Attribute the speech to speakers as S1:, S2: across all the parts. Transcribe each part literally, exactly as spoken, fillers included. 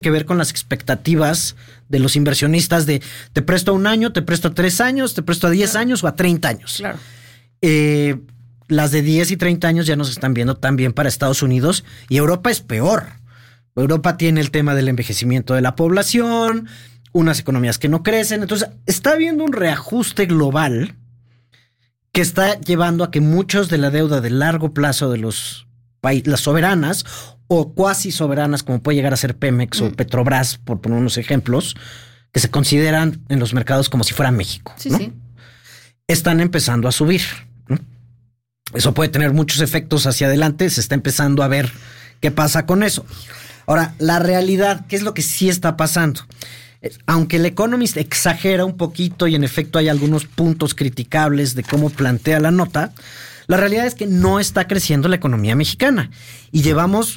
S1: que ver con las expectativas de los inversionistas de te presto a un año, te presto a tres años, te presto a diez
S2: claro.
S1: años o a treinta años.
S2: Claro.
S1: Eh, las de diez y treinta años ya nos están viendo también para Estados Unidos, y Europa es peor. Europa tiene el tema del envejecimiento de la población, unas economías que no crecen, entonces está habiendo un reajuste global que está llevando a que muchos de la deuda de largo plazo de los países, las soberanas o cuasi soberanas, como puede llegar a ser Pemex mm. o Petrobras, por poner unos ejemplos, que se consideran en los mercados como si fuera México,
S2: sí,
S1: ¿no?
S2: sí.
S1: Están empezando a subir, ¿no? Eso puede tener muchos efectos hacia adelante, se está empezando a ver qué pasa con eso. Ahora, la realidad, ¿qué es lo que sí está pasando? Aunque el Economist exagera un poquito y en efecto hay algunos puntos criticables de cómo plantea la nota, la realidad es que no está creciendo la economía mexicana. Y llevamos,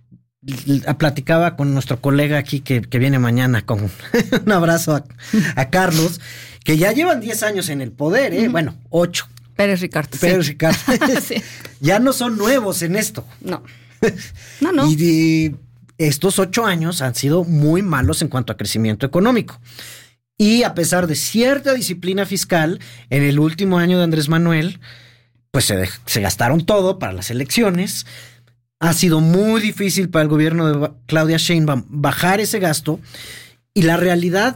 S1: platicaba con nuestro colega aquí que, que viene mañana, con un abrazo a, a Carlos, que ya llevan diez años en el poder, ¿eh? Uh-huh. Bueno, ocho.
S2: Pérez Ricardo.
S1: Pérez
S2: sí.
S1: Ricardo.
S2: sí.
S1: Ya no son nuevos en esto.
S2: No. No, no.
S1: Y de estos ocho años han sido muy malos en cuanto a crecimiento económico. Y a pesar de cierta disciplina fiscal, en el último año de Andrés Manuel, pues se, se gastaron todo para las elecciones. Ha sido muy difícil para el gobierno de Claudia Sheinbaum bajar ese gasto. Y la realidad,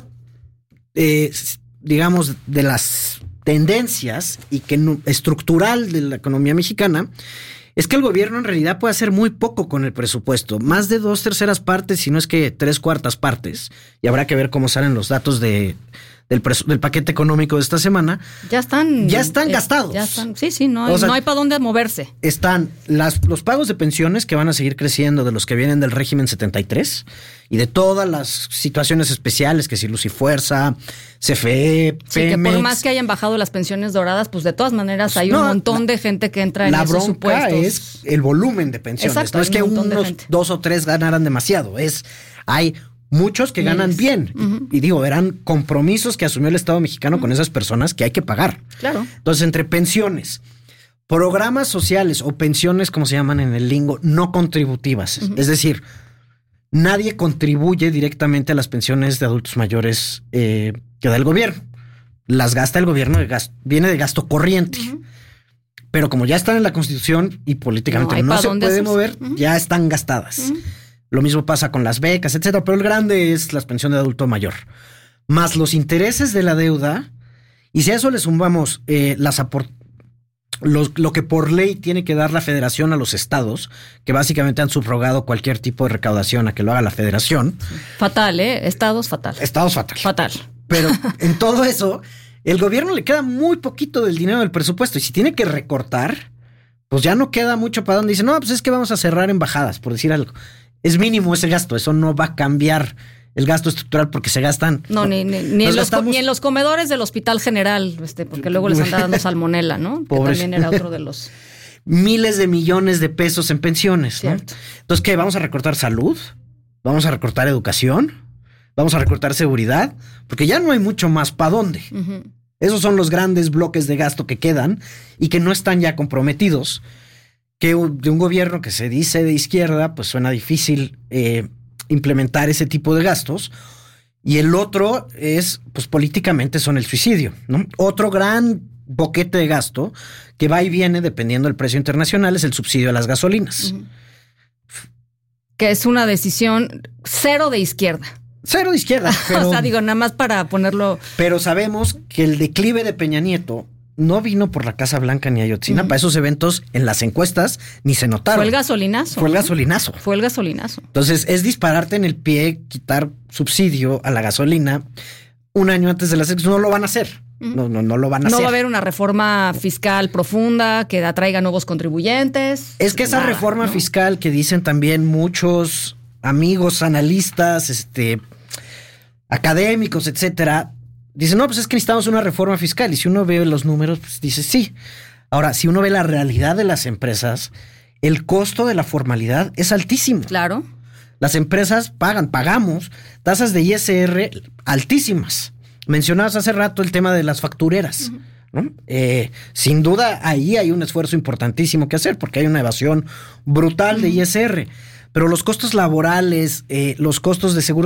S1: eh, digamos, de las tendencias y que no, estructural de la economía mexicana, es que el gobierno en realidad puede hacer muy poco con el presupuesto. Más de dos terceras partes, si no es que tres cuartas partes. Y habrá que ver cómo salen los datos de... Del, presu- del paquete económico de esta semana.
S2: Ya están.
S1: Ya están
S2: eh,
S1: gastados.
S2: Ya están, sí, sí, no hay,
S1: o sea,
S2: no hay para dónde moverse.
S1: Están las, los pagos de pensiones que van a seguir creciendo de los que vienen del régimen setenta y tres y de todas las situaciones especiales, que si Luz y Fuerza, C F E, Pemex.
S2: Sí, que por más que hayan bajado las pensiones doradas, pues de todas maneras hay no, un montón la, de gente que entra en esos supuestos.
S1: La bronca es el volumen de pensiones.
S2: Exacto,
S1: no es que un unos dos o tres ganaran demasiado, es hay muchos que ganan yes. bien. Uh-huh. Y, y digo, eran compromisos que asumió el Estado mexicano uh-huh. con esas personas que hay que pagar.
S2: Claro.
S1: Entonces, entre pensiones, programas sociales o pensiones, como se llaman en el lingo, no contributivas. Uh-huh. Es decir, nadie contribuye directamente a las pensiones de adultos mayores eh, que da el gobierno. Las gasta el gobierno, de gasto, viene de gasto corriente. Uh-huh. Pero como ya están en la Constitución y políticamente no, no se puede mover, uh-huh. ya están gastadas. Uh-huh. Lo mismo pasa con las becas, etcétera, pero el grande es la pensión de adulto mayor. Más los intereses de la deuda, y si a eso le sumamos eh, las aport- lo, lo que por ley tiene que dar la federación a los estados, que básicamente han subrogado cualquier tipo de recaudación a que lo haga la federación.
S2: Fatal, ¿eh? Estados fatal.
S1: Estados fatal.
S2: Fatal.
S1: Pero en todo eso, el gobierno le queda muy poquito del dinero del presupuesto, y si tiene que recortar, pues ya no queda mucho para donde dice, no, pues es que vamos a cerrar embajadas, por decir algo. Es mínimo ese gasto, eso no va a cambiar el gasto estructural porque se gastan.
S2: No, ni, ni, ni, en, los, gastamos... ni en los comedores del Hospital General, este, porque luego les anda dando salmonela, ¿no? Pobres. Que también era otro de los...
S1: Miles de millones de pesos en pensiones, ¿no?
S2: Cierto.
S1: Entonces, ¿qué? ¿Vamos a recortar salud? ¿Vamos a recortar educación? ¿Vamos a recortar seguridad? Porque ya no hay mucho más para dónde. Uh-huh. Esos son los grandes bloques de gasto que quedan y que no están ya comprometidos. Que de un gobierno que se dice de izquierda, pues suena difícil eh, implementar ese tipo de gastos. Y el otro es, pues políticamente son el suicidio, ¿no? Otro gran boquete de gasto que va y viene dependiendo del precio internacional es el subsidio a las gasolinas. Uh-huh.
S2: Que es una decisión cero de izquierda.
S1: Cero de izquierda. Pero,
S2: o sea, digo, nada más para ponerlo...
S1: Pero sabemos que el declive de Peña Nieto no vino por la Casa Blanca ni Ayotzinapa. Uh-huh. Para esos eventos en las encuestas ni se notaron.
S2: Fue el gasolinazo.
S1: Fue el gasolinazo.
S2: Fue el gasolinazo.
S1: Entonces es dispararte en el pie, quitar subsidio a la gasolina un año antes de las elecciones. No lo van a hacer. Uh-huh. No, no, no lo van a
S2: no
S1: hacer.
S2: No va a haber una reforma fiscal profunda que atraiga nuevos contribuyentes.
S1: Es que esa
S2: nada,
S1: reforma
S2: ¿no?
S1: fiscal que dicen también muchos amigos, analistas, este, académicos, etcétera, dicen, no, pues es que necesitamos una reforma fiscal. Y si uno ve los números, pues dice sí. Ahora, si uno ve la realidad de las empresas, el costo de la formalidad es altísimo.
S2: Claro.
S1: Las empresas pagan, pagamos tasas de I S R altísimas. Mencionabas hace rato el tema de las factureras, uh-huh. ¿no? Eh, sin duda, ahí hay un esfuerzo importantísimo que hacer porque hay una evasión brutal uh-huh. de I S R. pero los costos laborales, eh, los costos de seguro